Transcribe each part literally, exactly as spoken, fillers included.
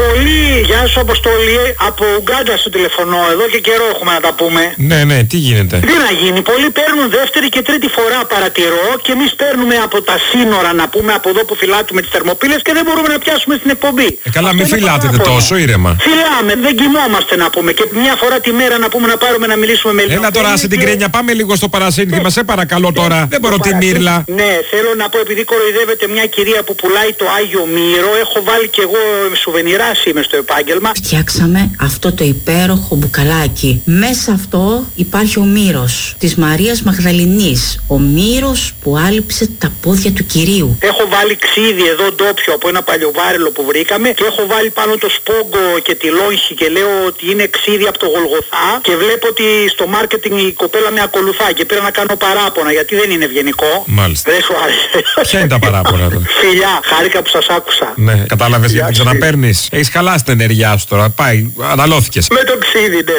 Πολύ, γεια σου Αποστολή, από Ουγκάντα στο τηλεφωνώ, εδώ και καιρό έχουμε να τα πούμε. Ναι, ναι, τι γίνεται? Τι να γίνει, πολλοί παίρνουν δεύτερη και τρίτη φορά παρατηρώ και εμείς παίρνουμε από τα σύνορα να πούμε από εδώ που φυλάτουμε τις θερμοπύλες και δεν μπορούμε να πιάσουμε στην εκπομπή. Ε, καλά, μην φυλάτετε τόσο, ήρεμα. Φυλάμε, δεν κοιμόμαστε να πούμε και μια φορά τη μέρα να πούμε να πάρουμε να μιλήσουμε με Έλα τώρα, άσε την κρένια, πάμε λίγο στο παρασύνθημα, σε παρακαλώ τώρα. Δεν μπορώ τη μύρλα. Ναι, θέλω να πω, επειδή κοροϊδεύεται μια κυρία που πουλάει το Άγιο Μύρο, έχω βάλει κι εγώ σουβενιράς είμαι στο επάγγελμα. Φτιάξαμε αυτό το υπέροχο μπουκαλάκι. Μέσα αυτό υπάρχει ο Μύρος της Μαρίας Μαγδαληνής. Ο Μύρος που άλυψε τα πόδια του Κυρίου. Έχω βάλει ξύδι εδώ ντόπιο από ένα παλιοβάρελο που βρήκαμε και έχω βάλει πάνω το σπόγκο και τη λόγχη και λέω ότι είναι ξύδι από το Γολγοθά και βλέπω ότι στο μάρκετινγκ η κοπέλα με ακολουθά και πήρα να κάνω παράπονα γιατί δεν είναι ευγενικό. Μάλιστα. Δεν σου άρεσε. Ποια είναι τα παράπονα του? Φιλιά, χάρηκα που σας άκουσα. Ναι, κατάλαβες γιατί ξαναπαίρνεις. Έχεις χαλάσει την ενέργειά σου τώρα. Πάει, αναλώθηκες. Με το ξύδι, ναι.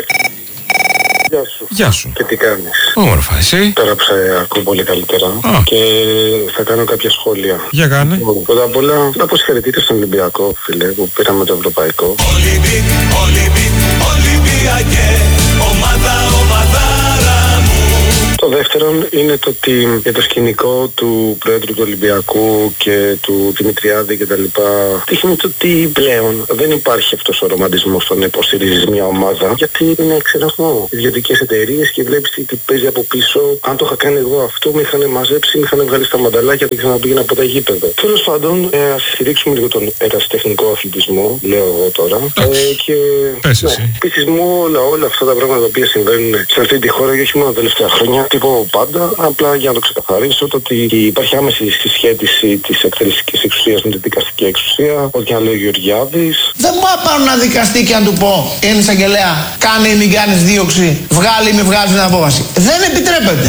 Γεια σου. Γεια σου. Και τι κάνεις? Όμορφα, εσύ? Τώρα που σε ακούω πολύ καλύτερα. Α. Και θα κάνω κάποια σχόλια. Για κάνε. Πρώτα απ' όλα, να πω συγχαρητήρια στον Ολυμπιακό, φίλε, που πήραμε το Ευρωπαϊκό. Ολυμπίκ, Ολυμπίκ, Ολυμπιακέ, ομάδα, ομαδάρα μου. Το δεύτερον είναι το ότι για το σκηνικό του Πρόεδρου του Ολυμπιακού και του Δημητριάδη και τα λοιπά δείχνει το ότι πλέον δεν υπάρχει αυτός ο ρομαντισμός στο να υποστηρίζεις μια ομάδα γιατί είναι ξερασμό. Ιδιωτικές εταιρείες και βλέπεις τι παίζει από πίσω. Αν το είχα κάνει εγώ αυτό, με είχαν μαζέψει, με είχαν βγάλει στα μανταλάκια και ξαναπήγαινα από τα γήπεδα. Τέλος πάντων, ε, ας στηρίξουμε λίγο τον ερασιτεχνικό αθλητισμό, λέω εγώ τώρα. Ε, και Πες ναι, εσύ. πληθυσμό, όλα, όλα αυτά τα πράγματα τα οποία συμβαίνουν σε αυτή τη χώρα και όχι μόνο τα τελευταία χρόνια. Τύπο πάντα, απλά για να το ξεκαθαρίσω, το ότι υπάρχει άμεση συσχέτιση της εκτελεστικής εξουσίας με την δικαστική εξουσία, ό,τι αν λέει ο Γεωργιάδης. Δεν μπορώ να πάρω να δικαστεί και να του πω, είναι εισαγγελέα, κάνε ή μην κάνεις δίωξη, βγάλει ή μην βγάλεις την απόφαση. Δεν επιτρέπεται.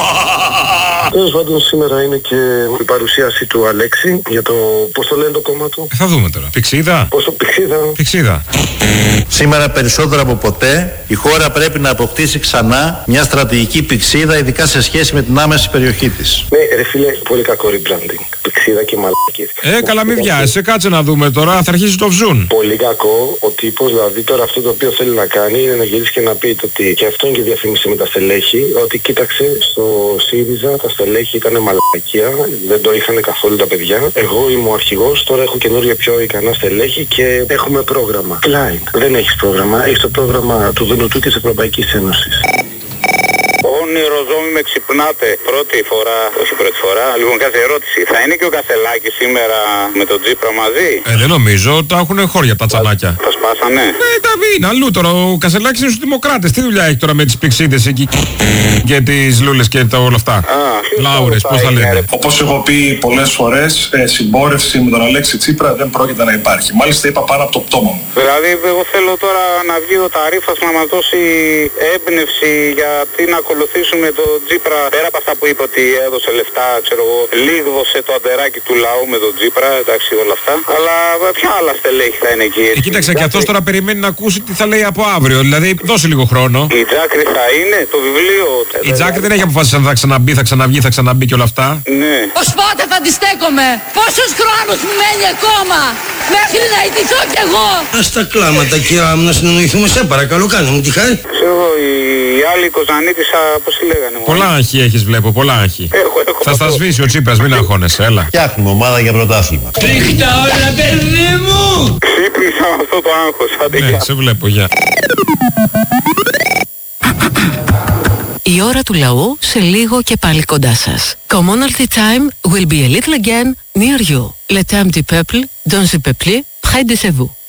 Τέλος πάντων, σήμερα είναι και η παρουσίαση του Αλέξη για το πώς το λένε το κόμμα του. Θα δούμε τώρα. Πηξίδα. Πώς το πηξίδα. Πηξίδα. Σήμερα περισσότερο από ποτέ η χώρα πρέπει να αποκτήσει ξανά μια στρατηγική πηξίδα, ειδικά σε σχέση με την άμεση περιοχή της. Ναι, ρε φίλε, πολύ κακό rebranding. Πηξίδα και μαλακίες. Ε, καλά, μην βιάζεσαι, κάτσε να δούμε τώρα, θα αρχίσει το βζούν. Πολύ κακό ο τύπος, δηλαδή τώρα αυτό το οποίο θέλει να κάνει είναι να γυρίσει και να πει το ότι και αυτό είναι και διαφήμιση με τα στελέχη, ότι κοίταξε στο ΣΥΡΙΖΑ τα στελέχη ήταν μαλακία, δεν το είχαν καθόλου τα παιδιά. Εγώ είμαι ο αρχηγός, τώρα έχω καινούργια πιο ικανά στελέχη και έχουμε πρόγραμμα. Klein, δεν έχεις πρόγραμμα, έχεις το πρόγραμμα του Δουνουτού της Ευρωπαϊκής Ένωσης. Όνειρο ζώμη με ξυπνάτε. Πρώτη φορά, όχι πρώτη φορά. Λοιπόν, κάθε ερώτηση. Θα είναι και ο Κασελάκης σήμερα με τον Τζίπρα μαζί? Ε, δεν νομίζω, τα έχουν χώρια τα τσανάκια. Τα σπάσανε. Ε, τα είναι αλλού τώρα. Ο Κασελάκης είναι στους Δημοκράτες. Τι δουλειά έχει τώρα με τις πηξίδες εκεί και τις λούλες και τα όλα αυτά? Λάουρες, πώς θα λένε. Όπως έχω πει πολλές φορές, ε, συμπόρευση με τον Αλέξη Τσίπρα δεν πρόκειται να υπάρχει. Μάλιστα είπα πάνω από το πτώμα μου. Δηλαδή, εγώ θέλω τώρα να βγει ο Ταρίφας να μας δώσει έμπνευση γιατί να ακολουθήσουμε τον Τσίπρα. Πέρα από αυτά που είπε ότι έδωσε λεφτά, ξέρω εγώ, λίγδωσε το αντεράκι του λαού με τον Τσίπρα, εντάξει όλα αυτά. Αλλά ποια άλλα στελέχη θα είναι εκεί? Ε, κοίταξε, και αυτός τώρα περιμένει να ακούσει τι θα λέει από αύριο. Δηλαδή, δώσε λίγο χρόνο. Η Τζάκρη θα είναι, το βιβλίο. Η Τζάκρη δεν έχει αποφασίσει αν θα ξαναμπεί, θα ξαναβγεί, θα ξαναμπεί και όλα αυτά. Ναι. Ως πότε θα αντιστέκομαι? Πόσος χρόνος μου μένει ακόμα μέχρι να ιτηθώ κι εγώ? Ας τα κλάματα, κυρία μου, να συνεννοηθούμε, σε παρακαλώ, κάνε μου τη χάρη. Ξέρω η άλλη Κοζανίτησα, πώς τη λέγανε? Πολλά άγχη έχεις, βλέπω, πολλά άγχη. Έχω, έχω. Θα στα σβήσει ο Τσίπρας, μην αγχώνεσαι, έλα. Φτιάχνουμε ομάδα για πρωτάθλημα. Ρίχτα όλα, παιδί μου! Ξύπνησα με αυτό το άγχος, άντε Ναι, γεια. σε βλέπω, γεια. Η ώρα του λαού σε λίγο και πάλι κοντά σας. Commonalty time will be a little again near you. Le temps du peuple, dans le peuple, près de vous.